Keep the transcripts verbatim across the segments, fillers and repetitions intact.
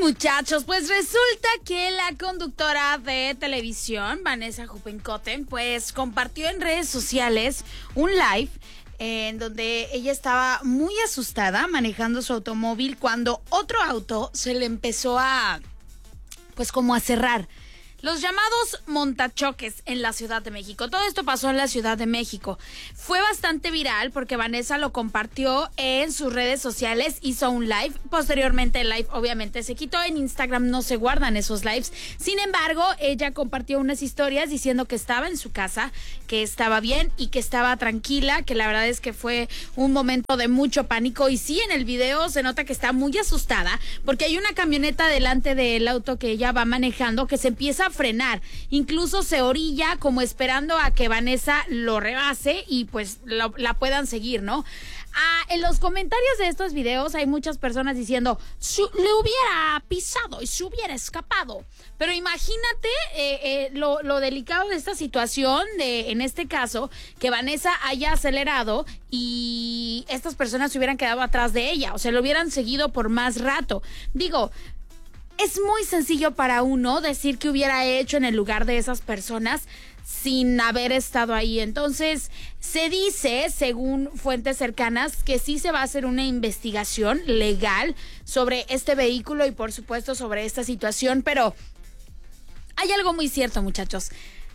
muchachos, pues resulta que la conductora de televisión, Vanessa Huppenkotten, pues compartió en redes sociales un live en donde ella estaba muy asustada manejando su automóvil cuando otro auto se le empezó a, pues como a cerrar. Los llamados montachoques en la Ciudad de México. Todo esto pasó en la Ciudad de México. Fue bastante viral porque Vanessa lo compartió en sus redes sociales, hizo un live. Posteriormente el live obviamente se quitó. En Instagram no se guardan esos lives. Sin embargo, ella compartió unas historias diciendo que estaba en su casa, que estaba bien y que estaba tranquila, que la verdad es que fue un momento de mucho pánico. Y sí, en el video se nota que está muy asustada porque hay una camioneta delante del auto que ella va manejando que se empieza a frenar, incluso se orilla como esperando a que Vanessa lo rebase y pues lo, la puedan seguir, ¿no? Ah, en los comentarios de estos videos hay muchas personas diciendo si le hubiera pisado y se hubiera escapado, pero imagínate eh, eh, lo, lo delicado de esta situación de, en este caso, que Vanessa haya acelerado y estas personas se hubieran quedado atrás de ella, o sea, lo hubieran seguido por más rato. Digo, es muy sencillo para uno decir qué hubiera hecho en el lugar de esas personas sin haber estado ahí. Entonces, se dice, según fuentes cercanas, que sí se va a hacer una investigación legal sobre este vehículo y, por supuesto, sobre esta situación. Pero hay algo muy cierto, muchachos.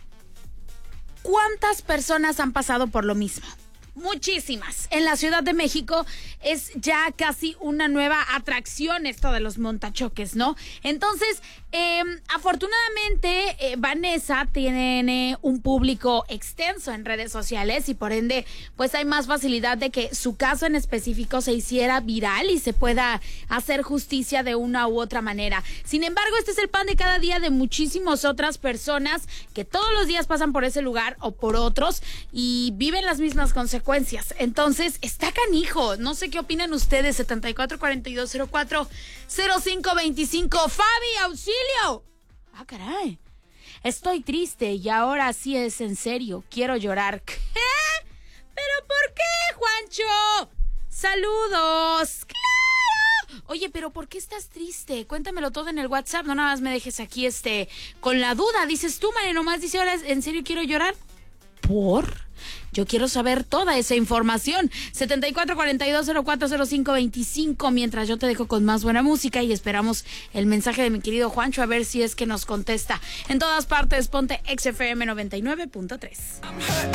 ¿Cuántas personas han pasado por lo mismo? Muchísimas. En la Ciudad de México es ya casi una nueva atracción esto de los montachoques, ¿no? Entonces, eh, afortunadamente, eh, Vanessa tiene un público extenso en redes sociales y por ende, pues hay más facilidad de que su caso en específico se hiciera viral y se pueda hacer justicia de una u otra manera. Sin embargo, este es el pan de cada día de muchísimas otras personas que todos los días pasan por ese lugar o por otros y viven las mismas consecuencias. Entonces, está canijo. No sé qué opinan ustedes. setenta y cuatro cuarenta y dos cero cuatro cero cinco veinticinco. Fabi, auxilio. Ah, caray. Estoy triste y ahora sí es en serio. Quiero llorar. ¿Qué? ¿Pero por qué, Juancho? Saludos. ¡Claro! Oye, pero ¿por qué estás triste? Cuéntamelo todo en el WhatsApp. No nada más me dejes aquí este con la duda. Dices tú, Mane, nomás dice ahora en serio quiero llorar. ¿Por? Yo quiero saber toda esa información. setenta y cuatro cuarenta y dos cero cuatro cero cinco veinticinco. Mientras yo te dejo con más buena música y esperamos el mensaje de mi querido Juancho a ver si es que nos contesta. En todas partes, ponte X F M noventa y nueve punto tres.